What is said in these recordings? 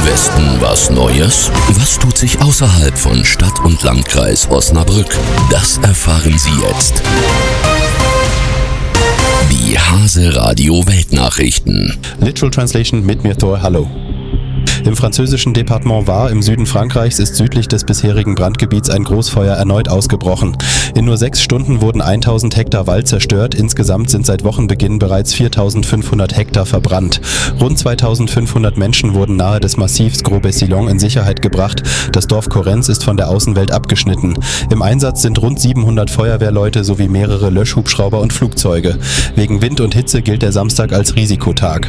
Westen was Neues? Was tut sich außerhalb von Stadt und Landkreis Osnabrück? Das erfahren Sie jetzt. Die Hase Radio Weltnachrichten. Literal Translation mit mir Thor, hallo. Im französischen Departement Var im Süden Frankreichs ist südlich des bisherigen Brandgebiets ein Großfeuer erneut ausgebrochen. In nur 6 Stunden wurden 1000 Hektar Wald zerstört. Insgesamt sind seit Wochenbeginn bereits 4500 Hektar verbrannt. Rund 2500 Menschen wurden nahe des Massivs Gros-Bessillon in Sicherheit gebracht. Das Dorf Correns ist von der Außenwelt abgeschnitten. Im Einsatz sind rund 700 Feuerwehrleute sowie mehrere Löschhubschrauber und Flugzeuge. Wegen Wind und Hitze gilt der Samstag als Risikotag.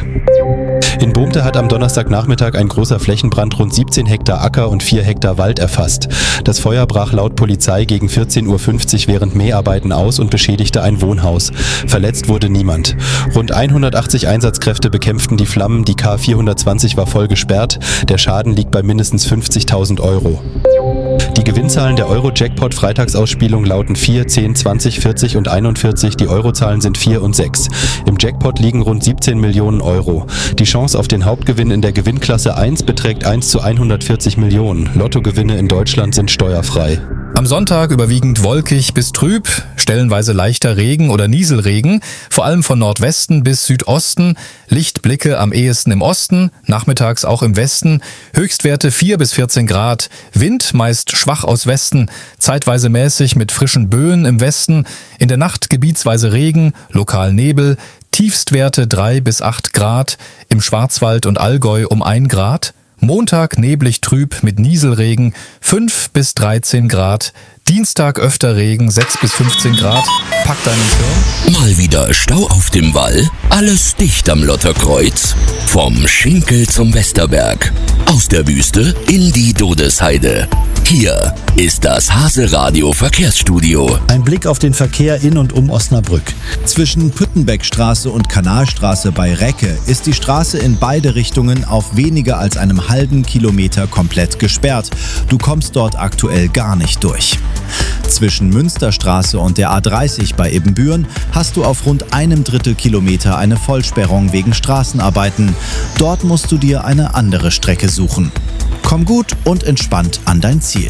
In Boomte hat am Donnerstagnachmittag ein großer Flächenbrand rund 17 Hektar Acker und 4 Hektar Wald erfasst. Das Feuer brach laut Polizei gegen 14:50 Uhr während Mäharbeiten aus und beschädigte ein Wohnhaus. Verletzt wurde niemand. Rund 180 Einsatzkräfte bekämpften die Flammen, die K420 war voll gesperrt. Der Schaden liegt bei mindestens 50.000 Euro. Die Gewinnzahlen der Euro-Jackpot-Freitagsausspielung lauten 4, 10, 20, 40 und 41. Die Eurozahlen sind 4 und 6. Im Jackpot liegen rund 17 Millionen Euro. Die Chance auf den Hauptgewinn in der Gewinnklasse 1 beträgt 1 zu 140 Millionen. Lottogewinne in Deutschland sind steuerfrei. Am Sonntag überwiegend wolkig bis trüb, stellenweise leichter Regen oder Nieselregen, vor allem von Nordwesten bis Südosten, Lichtblicke am ehesten im Osten, nachmittags auch im Westen, Höchstwerte 4 bis 14 Grad, Wind meist schwach aus Westen, zeitweise mäßig mit frischen Böen im Westen, in der Nacht gebietsweise Regen, lokal Nebel, Tiefstwerte 3 bis 8 Grad, im Schwarzwald und Allgäu um 1 Grad, Montag neblig trüb mit Nieselregen 5 bis 13 Grad. Dienstag öfter Regen 6 bis 15 Grad. Pack deinen Schirm. Mal wieder Stau auf dem Wall. Alles dicht am Lotterkreuz. Vom Schinkel zum Westerberg. Aus der Wüste in die Dodesheide. Hier ist das Hase Radio Verkehrsstudio. Ein Blick auf den Verkehr in und um Osnabrück. Zwischen Püttenbeckstraße und Kanalstraße bei Recke ist die Straße in beide Richtungen auf weniger als einem halben Kilometer komplett gesperrt. Du kommst dort aktuell gar nicht durch. Zwischen Münsterstraße und der A30 bei Ibbenbüren hast du auf rund 1/3 Kilometer eine Vollsperrung wegen Straßenarbeiten. Dort musst du dir eine andere Strecke suchen. Komm gut und entspannt an dein Ziel.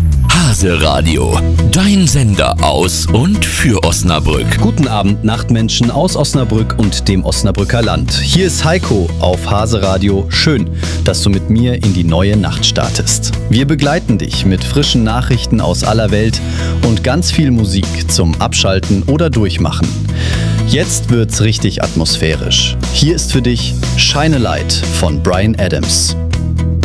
Hase Radio, dein Sender aus und für Osnabrück. Guten Abend, Nachtmenschen aus Osnabrück und dem Osnabrücker Land. Hier ist Heiko auf Hase Radio. Schön, dass du mit mir in die neue Nacht startest. Wir begleiten dich mit frischen Nachrichten aus aller Welt und ganz viel Musik zum Abschalten oder Durchmachen. Jetzt wird's richtig atmosphärisch. Hier ist für dich Shine a Light von Bryan Adams.